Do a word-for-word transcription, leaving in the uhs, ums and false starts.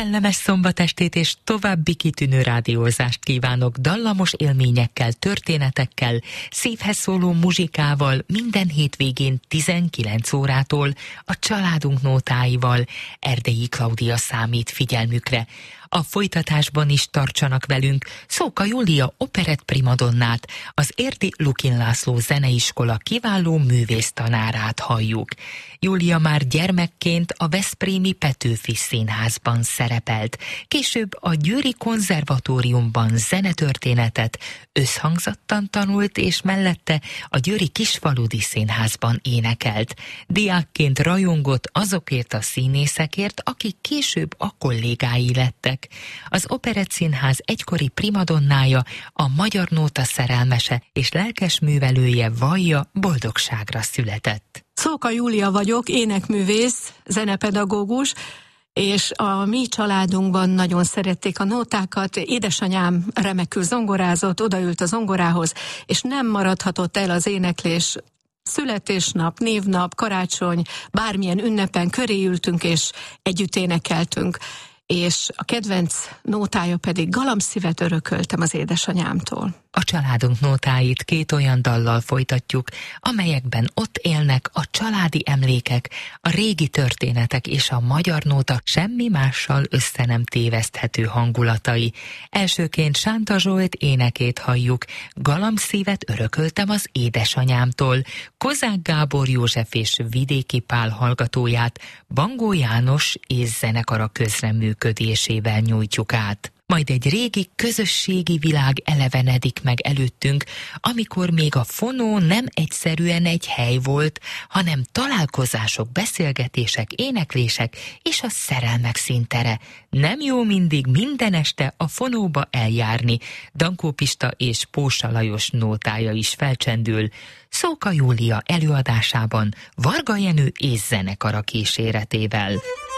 Kellemes szombatestét és további kitűnő rádiózást kívánok dallamos élményekkel, történetekkel, szívhez szóló muzsikával minden hétvégén tizenkilenc órától a családunk nótáival. Erdélyi Klaudia számít figyelmükre. A folytatásban is tartsanak velünk Szóka Júlia operett primadonnát, az Érdi Lukin László Zeneiskola kiváló művésztanárát halljuk. Júlia már gyermekként a veszprémi Petőfi Színházban szerepelt, később a Győri Konzervatóriumban zenetörténetet, összhangzattan tanult, és mellette a Győri Kisfaludy Színházban énekelt. Diákként rajongott azokért a színészekért, akik később a kollégái lettek. Az Operettszínház egykori primadonnája, a magyar nóta szerelmese és lelkes művelője vallja, boldogságra született. Szóka Júlia vagyok, énekművész, zenepedagógus, és a mi családunkban nagyon szerették a nótákat. Édesanyám remekül zongorázott, odaült a zongorához, és nem maradhatott el az éneklés. Születésnap, névnap, karácsony, bármilyen ünnepen köré ültünk, és együtt énekeltünk. És a kedvenc nótája pedig Galamszívet örököltem az édesanyámtól. A családunk nótáit két olyan dallal folytatjuk, amelyekben ott élnek a családi emlékek, a régi történetek és a magyar nóta semmi mással össze nem téveszthető hangulatai. Elsőként Sánta Zsolt énekét halljuk, Galamszívet örököltem az édesanyámtól, Kozák Gábor József és Vidéki Pál hallgatóját Bangó János és zenekara közreműködésével nyújtjuk át. Majd egy régi közösségi világ elevenedik meg előttünk, amikor még a fonó nem egyszerűen egy hely volt, hanem találkozások, beszélgetések, éneklések és a szerelmek színtere. Nem jó mindig minden este a fonóba eljárni. Dankó Pista és Pósa Lajos nótája is felcsendül. Szóka Júlia előadásában Varga Jenő és zenekara kíséretével.